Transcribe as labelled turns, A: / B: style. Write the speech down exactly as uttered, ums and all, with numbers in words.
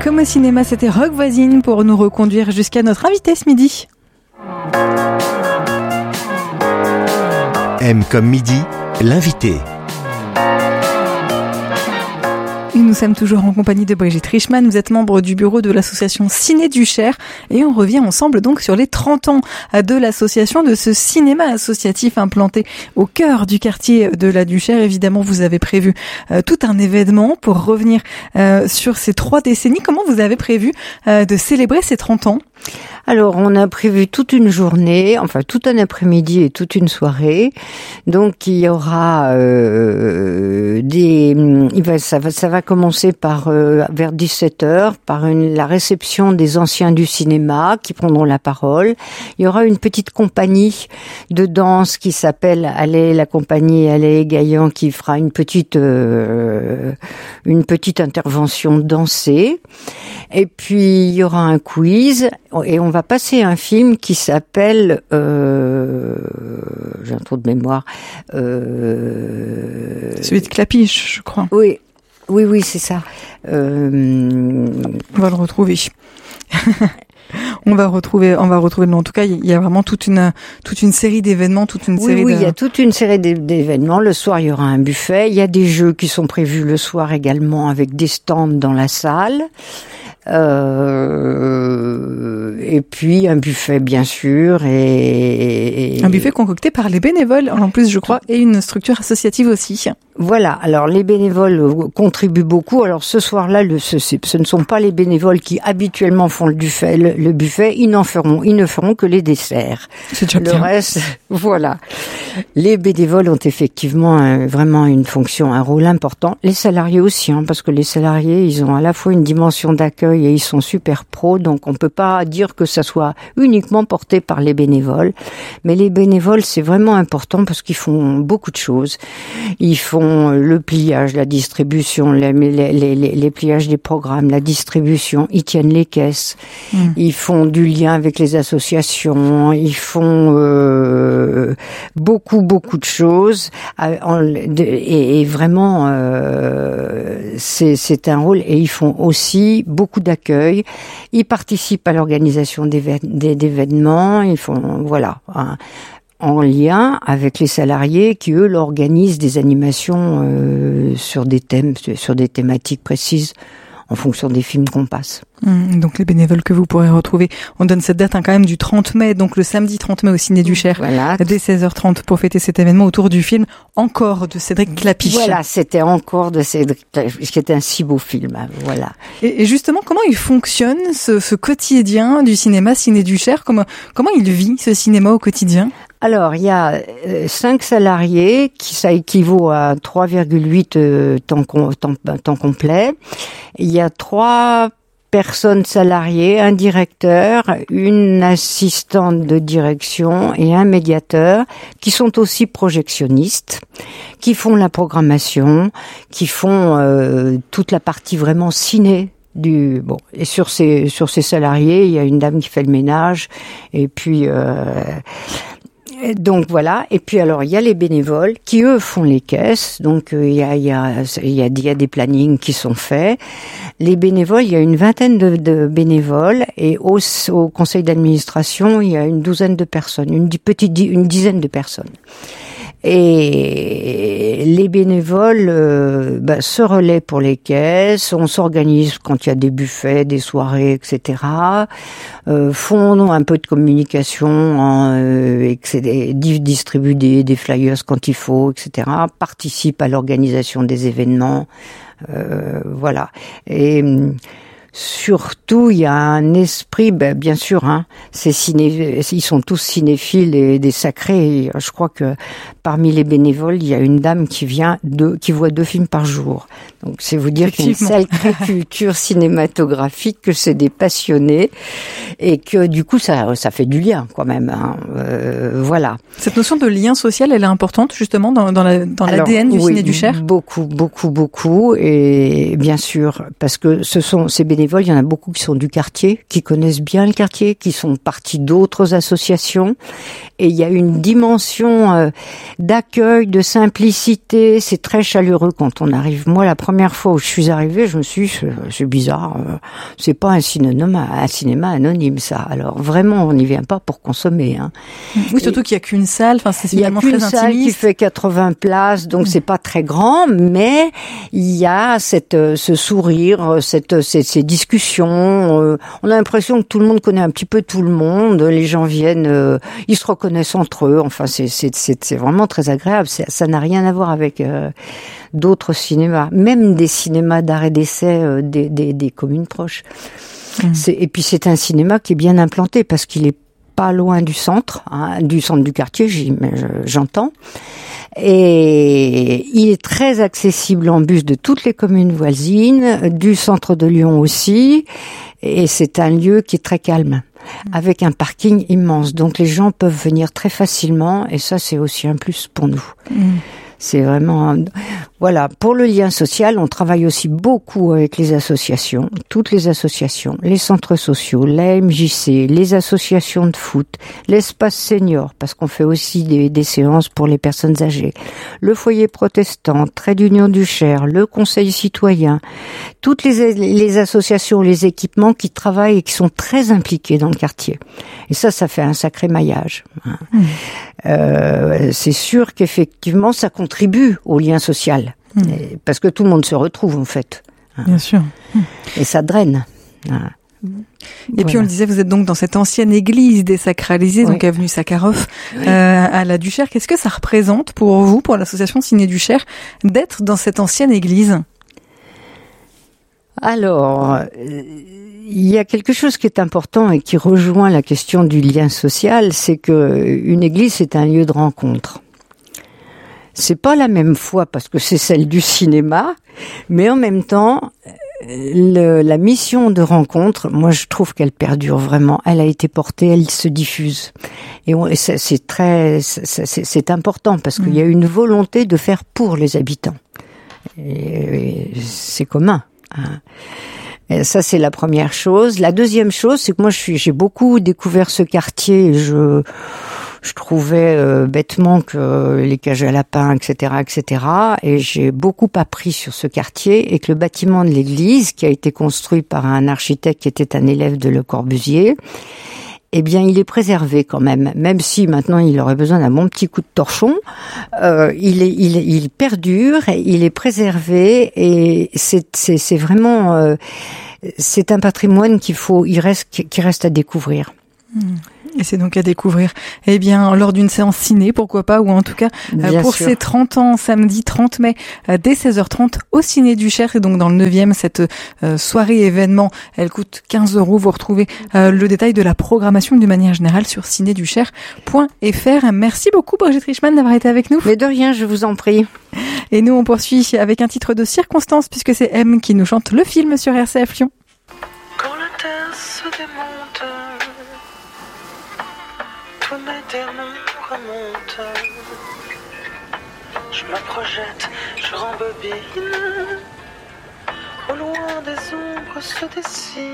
A: Comme au cinéma, c'était Rock Voisine pour nous reconduire jusqu'à notre invité ce midi.
B: M comme midi, l'invité.
A: Et nous sommes toujours en compagnie de Brigitte Richmann. Vous êtes membre du bureau de l'association Ciné du Cher et on revient ensemble donc sur les trente ans de l'association, de ce cinéma associatif implanté au cœur du quartier de la Duchère. Évidemment, vous avez prévu euh, tout un événement pour revenir euh, sur ces trois décennies. Comment vous avez prévu euh, de célébrer ces trente ans ?
C: Alors, on a prévu toute une journée, enfin tout un après-midi et toute une soirée. Donc, il y aura euh, des, il va, ça va, ça va commencer par euh, vers dix-sept heures par une la réception des anciens du cinéma qui prendront la parole. Il y aura une petite compagnie de danse qui s'appelle Allez, la compagnie Allez Gaillan qui fera une petite euh, une petite intervention dansée. Et puis il y aura un quiz et on va passer un film qui s'appelle euh, j'ai un trou de mémoire euh,
A: celui de Clapiche, je crois.
C: Oui, oui, oui, c'est ça. Euh...
A: On va le retrouver. On va retrouver, on va retrouver. En tout cas, il y a vraiment toute une toute une série d'événements, toute une
C: oui,
A: série.
C: Oui,
A: de...
C: il y a toute une série d'événements. Le soir, il y aura un buffet. Il y a des jeux qui sont prévus le soir également avec des stands dans la salle. Euh, et puis un buffet bien sûr et, et
A: un buffet concocté par les bénévoles en plus je crois et une structure associative aussi.
C: Voilà, alors les bénévoles contribuent beaucoup. Alors ce soir-là, le, ce, ce ne sont pas les bénévoles qui habituellement font le buffet. Le, le buffet, ils n'en feront, ils ne feront que les desserts.
A: C'est déjà
C: le
A: bien.
C: reste, voilà. Les bénévoles ont effectivement un, vraiment une fonction, un rôle important. Les salariés aussi, hein, parce que les salariés, ils ont à la fois une dimension d'accueil et ils sont super pros. Donc on peut pas dire que ça soit uniquement porté par les bénévoles. Mais les bénévoles, c'est vraiment important parce qu'ils font beaucoup de choses. Ils font le pliage, la distribution, les, les, les, les pliages des programmes, la distribution, ils tiennent les caisses, mmh. Ils font du lien avec les associations, ils font euh, beaucoup, beaucoup de choses et, et vraiment euh, c'est, c'est un rôle et ils font aussi beaucoup d'accueil, ils participent à l'organisation d'événements, ils font, voilà, un, en lien avec les salariés qui, eux, organisent des animations euh, sur des thèmes, sur des thématiques précises en fonction des films qu'on passe.
A: Mmh, donc les bénévoles que vous pourrez retrouver, on donne cette date hein, quand même du trente mai, donc le samedi trente mai au Ciné du Cher,
C: voilà.
A: Dès seize heures trente pour fêter cet événement autour du film Encore de Cédric Clapiche.
C: Voilà, c'était Encore de Cédric Clapiche, qui était un si beau film, hein, voilà.
A: Et, et justement, comment il fonctionne ce, ce quotidien du cinéma Ciné du Cher ? Comment, comment il vit ce cinéma au quotidien ?
C: Alors, il y a euh, cinq salariés, qui ça équivaut à trois virgule huit euh, temps, temps, temps complet. Il y a trois personnes salariées, un directeur, une assistante de direction et un médiateur qui sont aussi projectionnistes, qui font la programmation, qui font euh, toute la partie vraiment ciné. Du bon et sur ces sur ces salariés, il y a une dame qui fait le ménage et puis euh, donc voilà, et puis alors il y a les bénévoles qui eux font les caisses, donc euh, il y a il y a il y a il y a des plannings qui sont faits. Les bénévoles, il y a une vingtaine de, de bénévoles et au, au conseil d'administration, il y a une douzaine de personnes, une petite une dizaine de personnes. Et les bénévoles euh, bah, se relaient pour les caisses, on s'organise quand il y a des buffets, des soirées, et cetera. Euh, font un peu de communication, hein, euh, et distribuent des, des flyers quand il faut, et cetera. Participent à l'organisation des événements, euh, voilà. Et surtout, il y a un esprit, ben, bien sûr, hein, c'est ciné, ils sont tous cinéphiles et des sacrés. Je crois que parmi les bénévoles, il y a une dame qui vient de, qui voit deux films par jour. Donc, c'est vous dire qu'il y a une sacrée culture cinématographique, que c'est des passionnés et que du coup, ça, ça fait du lien quand même. Hein. Euh, voilà.
A: Cette notion de lien social, elle est importante justement dans, dans, la, dans l'A D N du
C: oui,
A: Ciné du Cher.
C: Beaucoup, beaucoup, beaucoup, et bien sûr, parce que ce sont ces bénévoles. Il y en a beaucoup qui sont du quartier, qui connaissent bien le quartier, qui sont partis d'autres associations. Et il y a une dimension euh, d'accueil, de simplicité. C'est très chaleureux quand on arrive. Moi, la première première fois où je suis arrivée, je me suis dit, c'est, c'est bizarre, euh, c'est pas un cinéma, un cinéma anonyme, ça. Alors vraiment, on n'y vient pas pour consommer. Hein.
A: Oui, surtout Et, qu'il y a qu'une salle, enfin c'est finalement très intimiste. Il y a qu'une salle
C: qui fait quatre-vingts places, donc mmh. c'est pas très grand, mais il y a cette, ce sourire, cette, ces, ces discussions. Euh, on a l'impression que tout le monde connaît un petit peu tout le monde. Les gens viennent, euh, ils se reconnaissent entre eux. Enfin, c'est, c'est, c'est, c'est vraiment très agréable. C'est, ça n'a rien à voir avec euh, d'autres cinémas, même des cinémas d'art et d'essai euh, des, des, des communes proches. Mmh. C'est, et puis c'est un cinéma qui est bien implanté parce qu'il est pas loin du centre, hein, du centre du quartier, j'y, j'entends. Et il est très accessible en bus de toutes les communes voisines, du centre de Lyon aussi. Et c'est un lieu qui est très calme, avec un parking immense. Donc les gens peuvent venir très facilement, et ça c'est aussi un plus pour nous. Mmh. C'est vraiment... Voilà, pour le lien social, on travaille aussi beaucoup avec les associations, toutes les associations, les centres sociaux, la M J C, les associations de foot, l'espace senior, parce qu'on fait aussi des, des séances pour les personnes âgées, le foyer protestant, Trait d'Union du Cher, le Conseil citoyen, toutes les, les associations, les équipements qui travaillent et qui sont très impliqués dans le quartier. Et ça, ça fait un sacré maillage. Mmh. Euh, c'est sûr qu'effectivement, ça contribue au lien social. Mmh. Parce que tout le monde se retrouve, en fait.
A: Bien sûr. Mmh.
C: Et ça draine. Mmh.
A: Et voilà. Puis on le disait, vous êtes donc dans cette ancienne église désacralisée, oui. donc avenue Sakharov, oui. euh, à la Duchère. Qu'est-ce que ça représente pour vous, pour l'association Ciné Duchère, d'être dans cette ancienne église ?
C: Alors, euh, il y a quelque chose qui est important et qui rejoint la question du lien social, c'est que une église, c'est un lieu de rencontre. C'est pas la même foi parce que c'est celle du cinéma, mais en même temps, le, la mission de rencontre, moi je trouve qu'elle perdure vraiment. Elle a été portée, elle se diffuse, et, on, et c'est, c'est très, c'est, c'est, c'est important parce qu'il y a une volonté de faire pour les habitants. Et, et c'est commun. Hein. Et ça, c'est la première chose. La deuxième chose, c'est que moi, je suis, j'ai beaucoup découvert ce quartier. Et je, je trouvais euh, bêtement que les cages à lapins, et cetera, et cetera. Et j'ai beaucoup appris sur ce quartier et que le bâtiment de l'église, qui a été construit par un architecte qui était un élève de Le Corbusier, eh bien, il est préservé quand même. Même si maintenant il aurait besoin d'un bon petit coup de torchon, euh, il est, il, il perdure, il est préservé et c'est, c'est, c'est vraiment, euh, c'est un patrimoine qu'il faut, il reste, qui reste à découvrir.
A: Et c'est donc à découvrir, eh bien, lors d'une séance ciné, pourquoi pas, ou en tout cas, Bien pour sûr. Ces trente ans, samedi trente mai, dès seize heures trente, au Ciné Duchère, c'est donc dans le neuvième, cette euh, soirée événement, elle coûte quinze euros, vous retrouvez euh, le détail de la programmation de manière générale sur ciné duchère point f r. Merci beaucoup, Brigitte Richmann, d'avoir été avec nous.
C: Mais de rien, je vous en prie.
A: Et nous, on poursuit avec un titre de circonstance, puisque c'est M qui nous chante le film sur R C F Lyon.
D: Quand la terre se démonte, tous mes démons remontent. Je me projette, je rembobine. Au loin des ombres se dessinent